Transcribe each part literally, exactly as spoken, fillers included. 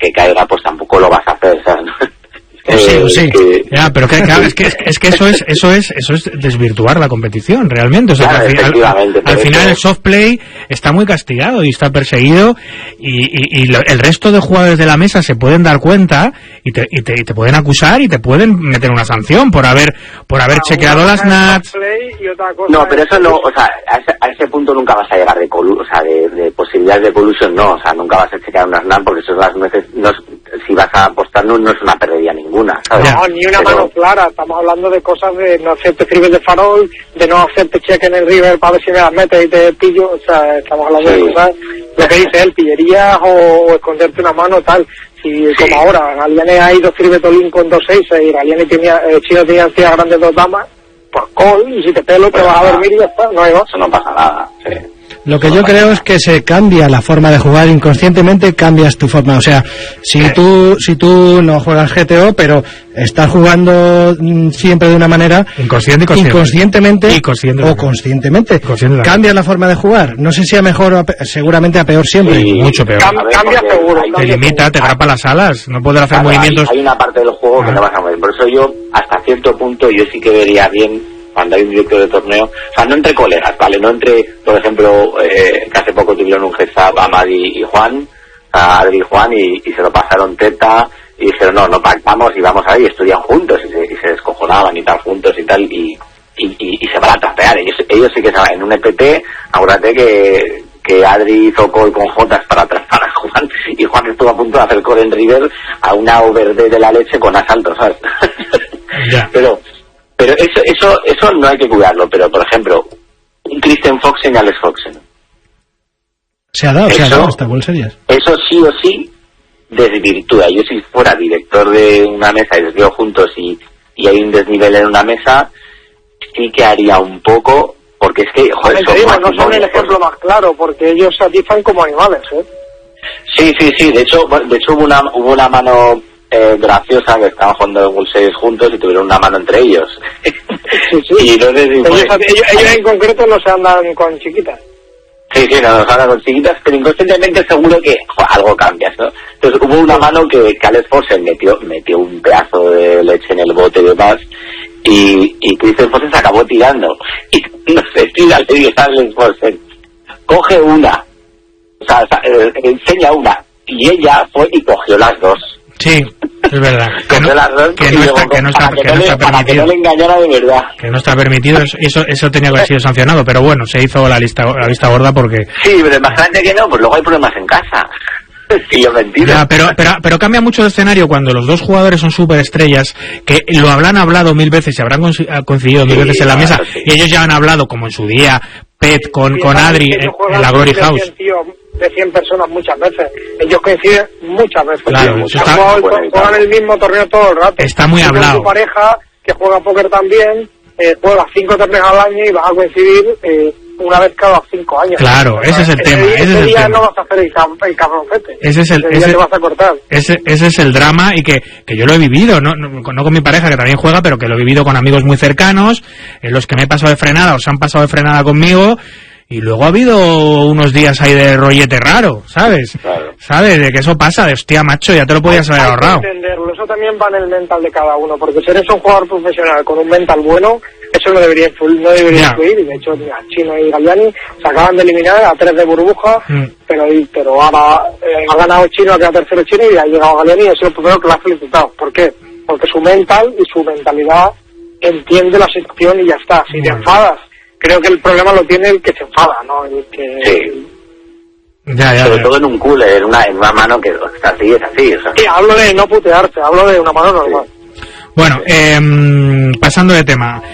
que caiga, pues tampoco lo vas a hacer, ¿sabes? Eh, sí, sí. Que... Ya, pero que, claro, es que es que eso es eso es eso es desvirtuar la competición realmente, o sea, claro, que al, al, al final el soft play está muy castigado y está perseguido y, y, y lo, el resto de jugadores de la mesa se pueden dar cuenta y te, y te y te pueden acusar y te pueden meter una sanción por haber por haber ah, chequeado las nats. No, pero eso no, o sea, a ese, a ese punto nunca vas a llegar de colu, o sea, de, de posibilidades de collusion, no, o sea, nunca vas a chequear unas nats porque eso es las veces, no es, si vas a apostar no, no es una pérdida ninguna, ¿sabes? No, ni una pero... mano clara, estamos hablando de cosas de no hacerte triples de farol, de no hacerte cheque en el river para ver si me las metes y te pillo, o sea, estamos hablando sí. de cosas, lo que dice él, pillerías o, o esconderte una mano, tal. Si sí. como ahora, Galiani ha ido Tolín con dos seis y Galiani tenía, eh, Chino tenía encima grandes dos damas, pues call, y si te pelo te vas a dormir y ya está, no hay más. Eso no pasa nada, sí. Lo que yo creo es que se cambia la forma de jugar inconscientemente, cambias tu forma. O sea, si tú si tú no juegas G T O, pero estás jugando siempre de una manera inconsciente, inconsciente. inconscientemente y consciente o conscientemente, cambias la forma de jugar. No sé si a mejor o a pe seguramente a peor siempre. Sí, mucho peor. Cam cambia seguro. Te limita, te grapa las alas, no poder hacer claro, movimientos. Hay, hay una parte del juego ah. que no vas a mover. Por eso yo, hasta cierto punto, yo sí que vería bien cuando hay un director de torneo, o sea, no entre colegas, ¿vale? No entre, por ejemplo, eh, que hace poco tuvieron un heads-up Amadi y Juan, a Adri y Juan, y, y se lo pasaron teta, y dijeron, no, no pactamos, y vamos ahí, estudian juntos, y se, y se descojonaban y tal, juntos y tal, y, y, y, y se van a trastear. Ellos, ellos sí que saben, en un E P T, acuérdate que, que Adri hizo call con Jotas para para Juan, y Juan estuvo a punto de hacer call en River a una overde de la leche con asalto, ¿sabes? Yeah. Pero, Pero eso, eso, eso no hay que cuidarlo. Pero, por ejemplo, un Christian Foxen y Alex Foxen. Se ha dado, eso, se ha dado hasta World Series. Eso sí o sí desvirtúa. Yo si fuera director de una mesa y les veo juntos y, y hay un desnivel en una mesa, sí que haría un poco, porque es que, joder, son digo, no son el ejemplo más claro, porque ellos se atizan como animales, ¿eh? Sí, sí, sí. De hecho, de hecho hubo una, hubo una mano... Eh, graciosa que estaban jugando en World Series juntos y tuvieron una mano entre ellos. Sí, sí. Y entonces, ellos, pues, ellos, ellos en concreto no se andan con chiquitas. Sí, sí, no se andan con chiquitas, pero inconscientemente seguro que jo, algo cambia, ¿no? Entonces hubo una mano que, que Alex Foxen metió, metió un pedazo de leche en el bote y demás, y, y Christian Foxen se acabó tirando. Y no sé, si la le dice a Alex Foxen, coge una, o sea, eh, enseña una, y ella fue y cogió las dos. Sí, es verdad. Que no, que no está, que no está, que no está permitido. Que no le engañara de verdad. Que no está permitido, eso eso tenía que haber sido sancionado, pero bueno, se hizo la lista la vista gorda porque... Sí, pero es más grande que no, pues luego hay problemas en casa. Sí, yo mentira. Ya, pero, pero, pero cambia mucho el escenario cuando los dos jugadores son superestrellas, que lo habrán hablado mil veces y habrán coincidido mil sí, veces en la mesa, sí. Y ellos ya han hablado, como en su día, Pet con, sí, con Adri en, en la Glory House. De cien personas muchas veces, ellos coinciden muchas veces. Claro, muchas está, juegan, juegan el mismo torneo todo el rato. Está muy y hablado. Tu pareja, que juega póker también, eh, juega cinco torneos al año y vas a coincidir eh, una vez cada cinco años. Claro, o sea, ese es el ese tema. Día, ese ese es el día tema. no vas a hacer el, el cabroncete. Ese es el, ese ese, día te vas a cortar. Ese, ese es el drama y que, que yo lo he vivido, no, no, no con mi pareja que también juega, pero que lo he vivido con amigos muy cercanos, en los que me he pasado de frenada o se han pasado de frenada conmigo. Y luego ha habido unos días ahí de rollete raro, ¿sabes? Claro. ¿Sabes? De que eso pasa, de hostia, macho, ya te lo podías haber ahorrado. Hay que entenderlo, eso también va en el mental de cada uno, porque si eres un jugador profesional con un mental bueno, eso no debería influir, no debería influir, y de hecho, mira, Chino y Galiani se acaban de eliminar a tres de burbuja, mm. pero pero ahora eh, ha ganado Chino, ha quedado tercero Chino y ha llegado Galiani y ha sido el primero que lo ha felicitado. ¿Por qué? Porque su mental y su mentalidad entiende la situación y ya está. Si te enfadas, creo que el problema lo tiene el que se enfada, ¿no? El que... Sí. Ya, ya, Sobre ya. todo en un cooler, en una, en una mano que está así, es así. O sea. Sí, hablo de no putearse, hablo de una mano normal. Sí. Bueno, eh, pasando de tema.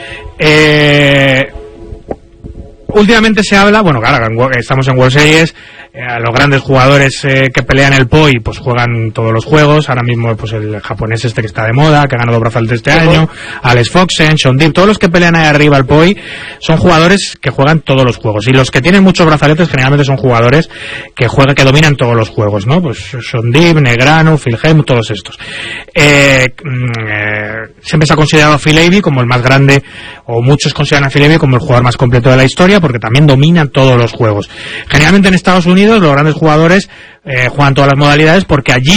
Eh, últimamente se habla, bueno, claro, estamos en World Series, eh, los grandes jugadores eh, que pelean el P O I pues juegan todos los juegos. Ahora mismo pues el japonés este que está de moda, que ha ganado brazaletes este uh-huh. año, Alex Foxen, Sean Deeb, todos los que pelean ahí arriba el P O I son jugadores que juegan todos los juegos, y los que tienen muchos brazaletes generalmente son jugadores que juegan, que dominan todos los juegos, ¿no? Pues Sean Deeb, Negrano, Phil Hellmuth, todos estos. Eh, eh, siempre se ha considerado a Phil Ivey como el más grande, o muchos consideran a Phil Ivey como el jugador más completo de la historia, porque también domina todos los juegos. Generalmente en Estados Unidos los grandes jugadores eh, juegan todas las modalidades porque allí